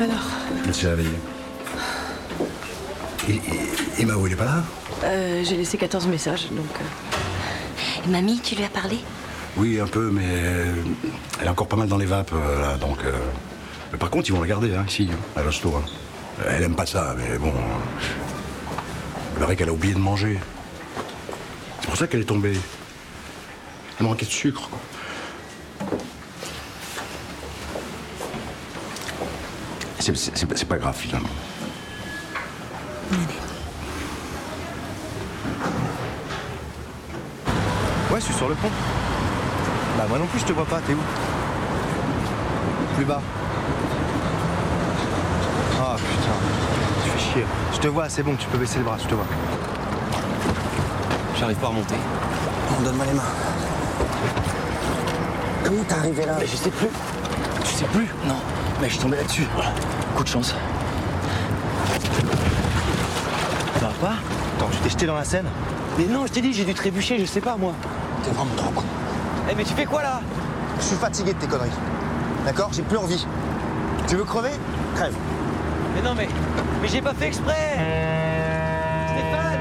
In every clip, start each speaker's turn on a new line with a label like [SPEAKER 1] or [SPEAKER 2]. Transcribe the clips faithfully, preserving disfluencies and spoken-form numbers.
[SPEAKER 1] Alors
[SPEAKER 2] Il s'est réveillé. Et, et, et Mao, il est pas là?
[SPEAKER 1] euh, J'ai laissé quatorze messages, donc... Euh...
[SPEAKER 3] Et mamie, tu lui as parlé?
[SPEAKER 2] Oui, un peu, mais euh, elle est encore pas mal dans les vapes, euh, là, donc... Euh... Mais par contre, ils vont la garder, hein, ici, à l'hosto. Hein. Elle aime pas ça, mais bon... Il paraît qu'elle a oublié de manger. C'est pour ça qu'elle est tombée. Elle manquait de sucre. C'est, c'est, c'est pas grave, finalement.
[SPEAKER 4] Ouais, je suis sur le pont. Bah moi non plus, je te vois pas, t'es où? Plus bas. Ah putain, tu fais chier. Je te vois, c'est bon, tu peux baisser le bras, je te vois. J'arrive pas à remonter.
[SPEAKER 5] On donne-moi les mains. Comment t'es arrivé là?
[SPEAKER 4] Mais je sais plus. Tu sais plus? Non, mais je suis tombé là-dessus. Voilà. Coup de chance. Ça va pas? Attends, tu t'es jeté dans la Seine? Mais non, je t'ai dit, j'ai dû trébucher, je sais pas moi.
[SPEAKER 5] T'es vraiment trop con.
[SPEAKER 4] Eh mais tu fais quoi là?
[SPEAKER 5] Je suis fatigué de tes conneries. D'accord? J'ai plus envie. Tu veux crever? Crève.
[SPEAKER 4] Mais non mais... Mais j'ai pas fait exprès! Stéphane!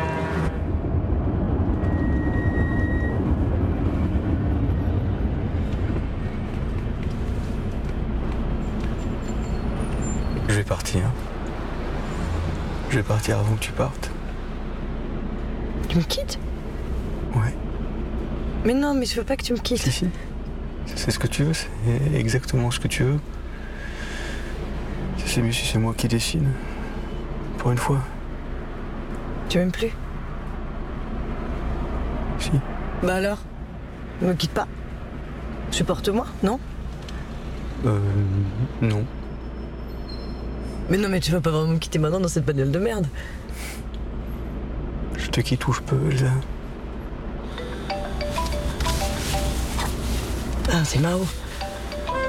[SPEAKER 6] Je vais partir. Je vais partir avant que tu partes.
[SPEAKER 1] Tu me quittes?
[SPEAKER 6] Ouais.
[SPEAKER 1] Mais non, mais je veux pas que tu me quittes.
[SPEAKER 6] Si, si. C'est ce que tu veux, c'est exactement ce que tu veux. C'est mieux si c'est moi qui décide. Pour une fois.
[SPEAKER 1] Tu m'aimes plus?
[SPEAKER 6] Si.
[SPEAKER 1] Bah alors? Me quitte pas. Supporte-moi, non?
[SPEAKER 6] Euh... Non.
[SPEAKER 1] Mais non, mais tu vas pas vraiment me quitter maintenant dans cette bagnole de merde.
[SPEAKER 6] Je te quitte où je peux, Elsa.
[SPEAKER 1] Ah, c'est Mao.